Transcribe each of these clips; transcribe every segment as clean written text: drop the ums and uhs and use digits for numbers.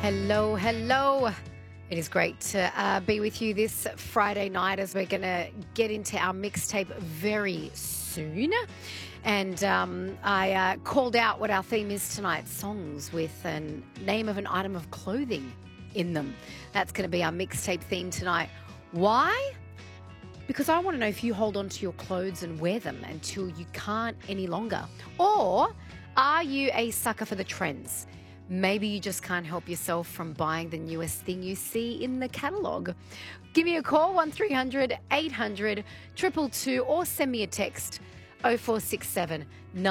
Hello, hello. It is great to be with you this Friday night as we're going to get into our mixtape very soon. And I called out what our theme is tonight, songs with a name of an item of clothing in them. That's going to be our mixtape theme tonight. Why? Because I want to know if you hold on to your clothes and wear them until you can't any longer. Or are you a sucker for the trends? Maybe you just can't help yourself from buying the newest thing you see in the catalogue. Give me a call, 1300 800 222, or send me a text, 0467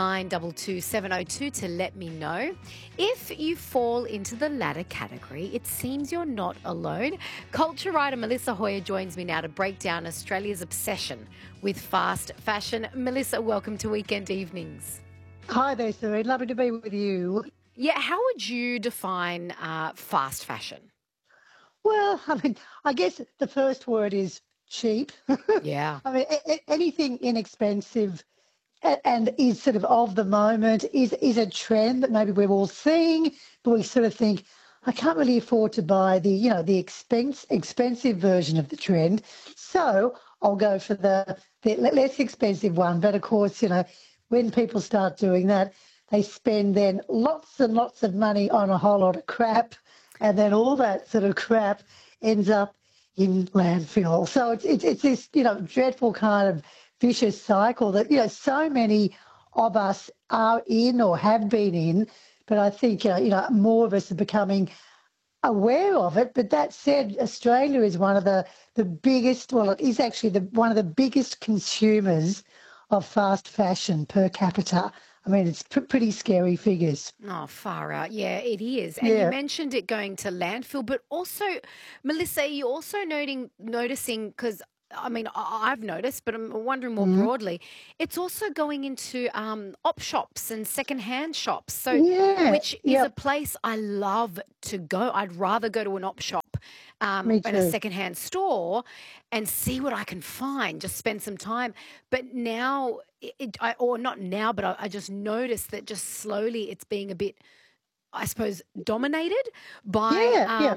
922 702, to let me know. If you fall into the latter category, it seems you're not alone. Culture writer Melissa Hoyer joins me now to break down Australia's obsession with fast fashion. Melissa, welcome to Weekend Evenings. Hi there, Sue. Lovely to be with you. Yeah, how would you define fast fashion? Well, I guess the first word is cheap. Yeah. Anything inexpensive and is sort of the moment is a trend that maybe we're all seeing, but we sort of think, I can't really afford to buy the expensive version of the trend, so I'll go for the less expensive one. But of course, when people start doing that, they spend then lots and lots of money on a whole lot of crap, and then all that sort of crap ends up in landfill. So it's this dreadful kind of vicious cycle that so many of us are in or have been in. But I think more of us are becoming aware of it. But that said, Australia is one of the biggest. Well, it is actually one of the biggest consumers of fast fashion per capita. I mean, it's pretty scary figures. Oh, far out. Yeah, it is. And you Yeah. mentioned it going to landfill, but also, Melissa, you're also noticing, because I've noticed, but I'm wondering more Mm. broadly, it's also going into op shops and secondhand shops. So, Yeah. which is a Yep. place I love to go. I'd rather go to an op shop Me and a too. secondhand store and see what I can find, just spend some time. But now, or not now, but I just noticed that just slowly it's being a bit, I suppose, dominated by, Yeah. Yeah.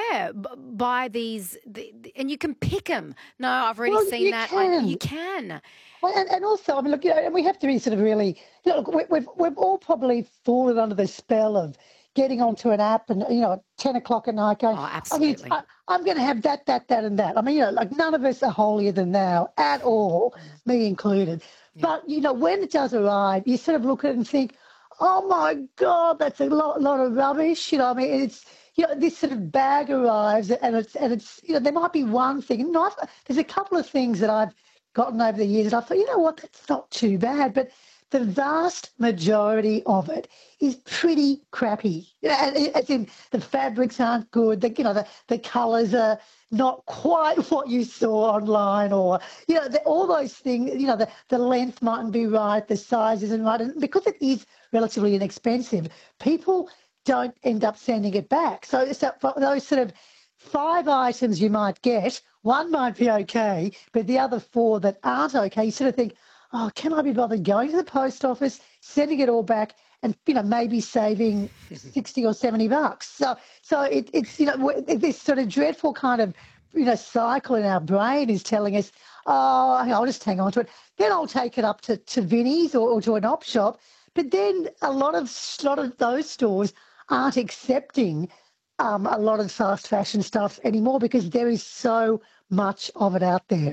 by these, and you can pick them. No, I've already Well, seen you that. You can. can. Well, and also, I mean, look, and we have to be sort of really, look, we've all probably fallen under the spell of getting onto an app and at 10 o'clock at night going, Oh, okay, absolutely. I'm going to have that, and that. I mean, like none of us are holier than thou at all, Mm, me included. yeah. But when it does arrive, you sort of look at it and think, oh my God, that's a lot of rubbish. I mean, it's this sort of bag arrives and it's there might be one thing. And there's a couple of things that I've gotten over the years, and I thought, what, that's not too bad. But the vast majority of it is pretty crappy. As in the fabrics aren't good. The colours are not quite what you saw online, or all those things. The length mightn't be right, the size isn't right, and because it is relatively inexpensive, people don't end up sending it back. So for those sort of 5 items you might get, one might be okay, but the other four that aren't okay, you sort of think, oh, can I be bothered going to the post office, sending it all back, and maybe saving 60 or $70? So it's this sort of dreadful kind of cycle in our brain is telling us, oh, I'll just hang on to it. Then I'll take it up to Vinnie's or to an op shop. But then a lot of those stores aren't accepting a lot of fast fashion stuff anymore because there is so much of it out there.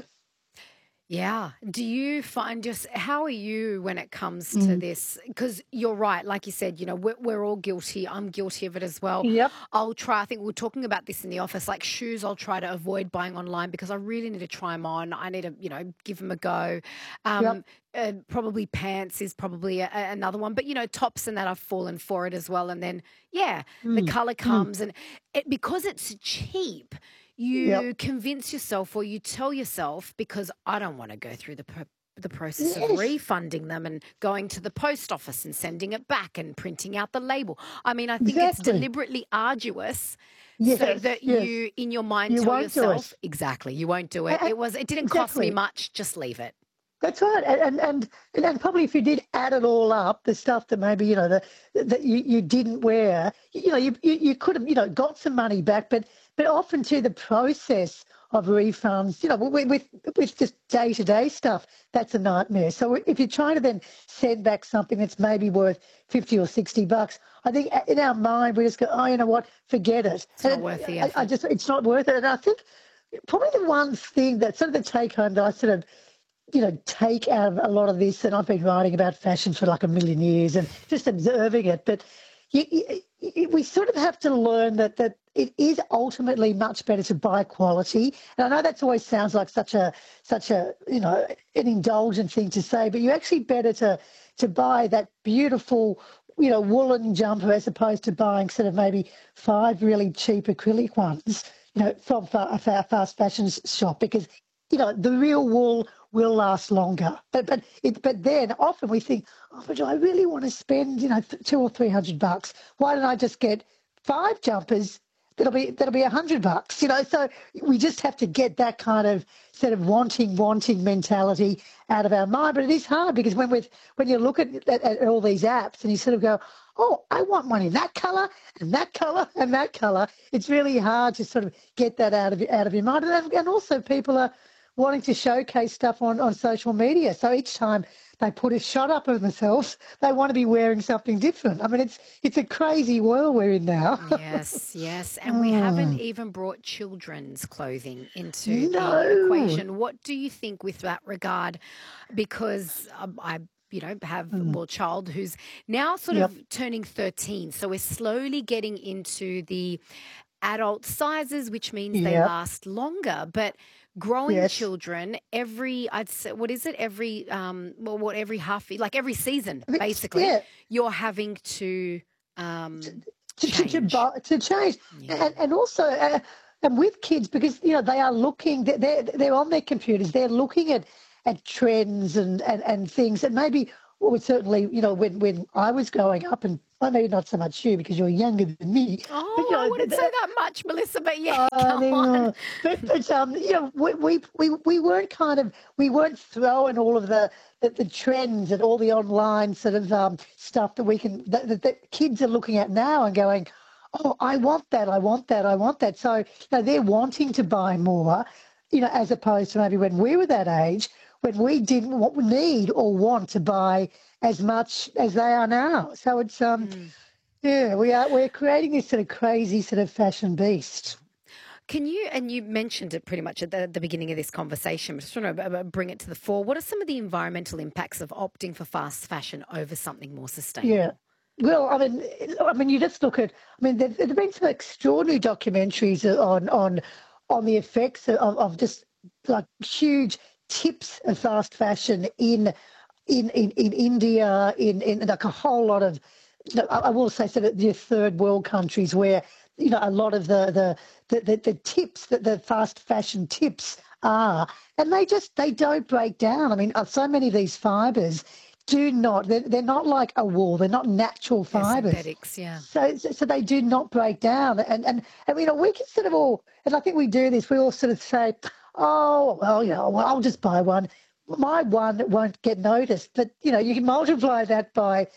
Yeah. Do you find how are you when it comes to Mm. this? Because you're right. Like you said, we're all guilty. I'm guilty of it as well. Yep. I think we are talking about this in the office, like shoes, I'll try to avoid buying online because I really need to try them on. I need to, give them a go. Yep. Um, Probably pants is probably another one, but, tops and that I've fallen for it as well. And then, yeah, the Mm. color Mm. comes and because it's cheap, Yep. you convince yourself or you tell yourself, because I don't want to go through the process of Yes. refunding them and going to the post office and sending it back and printing out the label. I mean, I think it's Exactly. deliberately arduous so Yes. that Yes. you, in your mind, You tell won't do yourself, it. exactly, you won't do it. A- a- It didn't cost me Exactly. much, just leave it. That's right, and probably if you did add it all up, the stuff that maybe that you didn't wear, you could have got some money back, but often too the process of refunds, with just day to day stuff, that's a nightmare. So if you're trying to then send back something that's maybe worth $50 or $60, I think in our mind we just go, oh, you know what, forget it. It's not worth the effort. It's not worth it, and I think probably the one thing that sort of the take home that I sort of take out of a lot of this, and I've been writing about fashion for like a million years and just observing it, but we sort of have to learn that it is ultimately much better to buy quality. And I know that always sounds like such a an indulgent thing to say, but you're actually better to buy that beautiful woolen jumper as opposed to buying sort of maybe 5 really cheap acrylic ones, from a fast fashion shop, because the real wool will last longer. But then often we think, oh, but do I really want to spend, 200 or $300? Why don't I just get 5 jumpers? That'll be $100. So we just have to get that kind of sort of wanting mentality out of our mind. But it is hard because when you look at all these apps and you sort of go, oh, I want one in that colour and that colour and that colour. It's really hard to sort of get that out of your mind. And also people are wanting to showcase stuff on social media. So each time they put a shot up of themselves, they want to be wearing something different. I mean, it's a crazy world we're in now. Yes. And we haven't even brought children's clothing into the equation. What do you think with that regard? Because I have child who's now sort of turning 13. So we're slowly getting into the adult sizes, which means they last longer. But growing children every every every season, basically, you're having to change. To change. And also and with kids, because they are looking, they're on their computers, they're looking at trends and things, and maybe certainly when I was growing up, and I know not so much you because you're younger than me. Oh, but, I wouldn't say that much, Melissa. But yeah, come on. But we weren't throwing all of the trends and all the online sort of stuff that kids are looking at now and going, oh, I want that, I want that, I want that. So they're wanting to buy more, as opposed to maybe when we were that age, when we didn't need or want to buy as much as they are now. So it's we're creating this sort of crazy sort of fashion beast. Can you, and you mentioned it pretty much at the beginning of this conversation, but just want to bring it to the fore. What are some of the environmental impacts of opting for fast fashion over something more sustainable? Yeah. Well, I mean, you just look at. I mean, there've been some extraordinary documentaries on the effects of just like huge tips of fast fashion in India, in like a whole lot of, I will say sort of the third world countries where a lot of the tips, that the fast fashion tips are, and they don't break down. I mean, so many of these fibres do not, they're not like a wool, they're not natural fibres. Synthetics, yeah. So they do not break down, and we can sort of all, and I think we do this, we all sort of say, oh, well, I'll just buy one. My one won't get noticed, but you can multiply that by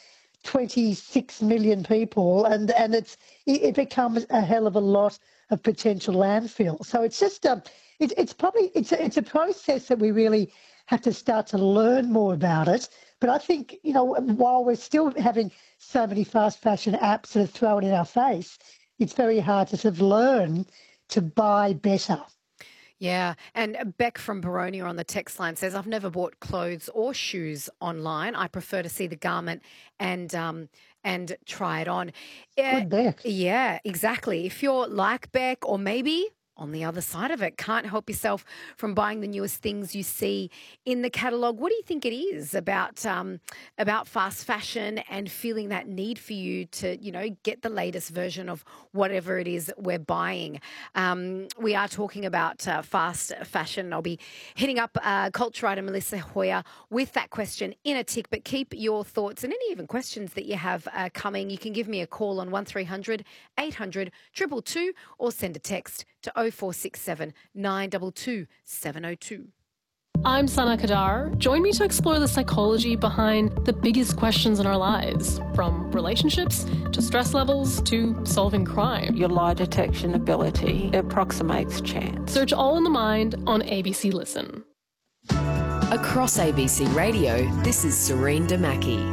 26 million people, and it becomes a hell of a lot of potential landfill. So it's just it's a process that we really have to start to learn more about it. But I think while we're still having so many fast fashion apps sort of thrown in our face, it's very hard to sort of learn to buy better. Yeah, and Beck from Baronia on the text line says, I've never bought clothes or shoes online. I prefer to see the garment and try it on. Good Beck. Yeah, exactly. If you're like Beck, or maybe on the other side of it, can't help yourself from buying the newest things you see in the catalogue, what do you think it is about fast fashion and feeling that need for you to, get the latest version of whatever it is that we're buying? We are talking about fast fashion. I'll be hitting up culture writer Melissa Hoyer with that question in a tick, but keep your thoughts and any even questions that you have coming. You can give me a call on 1300 800 222 or send a text to 0467 922 702. I'm Sana Kadar. Join me to explore the psychology behind the biggest questions in our lives, from relationships to stress levels to solving crime. Your lie detection ability approximates chance. Search All in the Mind on ABC Listen. Across ABC Radio, this is Serene Damaki.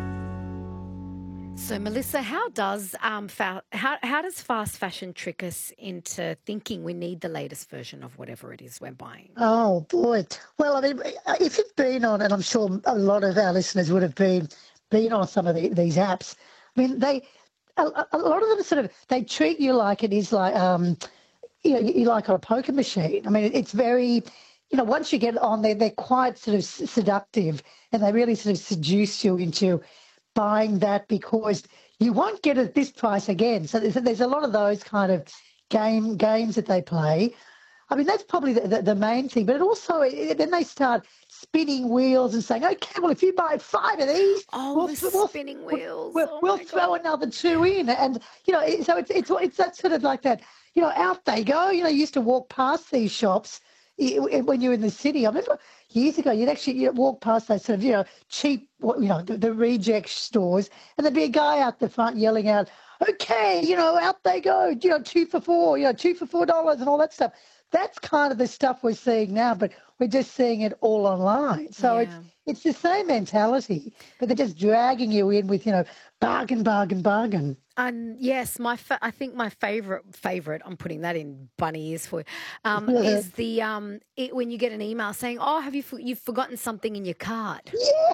So, Melissa, how does fast fashion trick us into thinking we need the latest version of whatever it is we're buying? Oh, boy. Well, I mean, if you've been on, and I'm sure a lot of our listeners would have been on some of these apps, I mean, a lot of them sort of, they treat you like it is like, you like on a poker machine. I mean, it's very, once you get on there, they're quite sort of seductive, and they really sort of seduce you into buying that because you won't get it at this price again. So there's a lot of those kind of games that they play. I mean, that's probably the main thing. But it also, then they start spinning wheels and saying, okay, well, if you buy 5 of these, spinning wheels. We'll throw another 2 in. And, so it's that sort of like that, out they go. You used to walk past these shops when you're in the city. I remember years ago, you'd walk past those sort of, cheap, the reject stores, and there'd be a guy out the front yelling out, okay, out they go, 2 for $4, 2 for $4 and all that stuff. That's kind of the stuff we're seeing now, but we're just seeing it all online. So it's the same mentality, but they're just dragging you in with, bargain, bargain, bargain. And yes, I think my favourite, I'm putting that in bunny ears for you, is the when you get an email saying, "Oh, you've forgotten something in your cart?"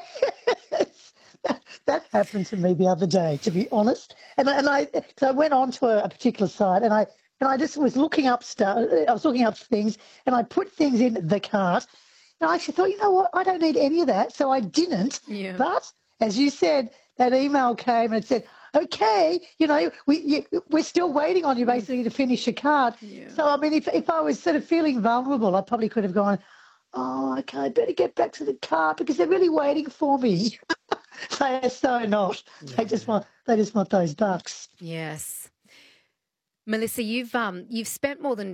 Yes, that happened to me the other day, to be honest. And I went on to a particular site, and I just was looking up stuff. I was looking up things, and I put things in the cart. And I actually thought, you know what, I don't need any of that, so I didn't. Yeah. But as you said, that email came and it said, okay, we're still waiting on you basically to finish your card. Yeah. So, I mean, if I was sort of feeling vulnerable, I probably could have gone, oh, okay, I better get back to the car because they're really waiting for me. They're so not. Yeah. They just want those bucks. Yes. Melissa, you've spent more than